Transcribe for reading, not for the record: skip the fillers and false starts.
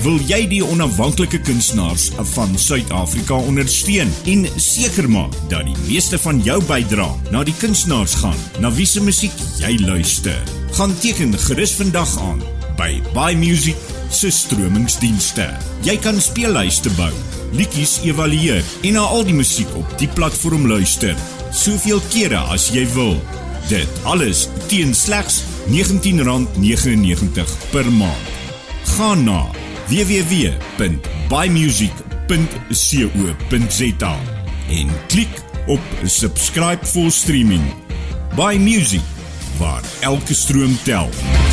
Wil jy die onafhanklike kunstenaars van Suid-Afrika ondersteun en seker maak dat die meeste van jou bydrae na die kunstenaars gaan, na wie se musiek jy luister? Gaan teken gerus vandag aan by Buy Music se stromingsdienste. Jy kan speellyste bou, liedjies evalueer en na al die musiek op die platform luister, soveel kere as jy wil. Dit alles teen slegs R19.99 per maand. Ga na www.buymusic.co.za en klik op subscribe for streaming. Buy Music, waar elke stroom tel.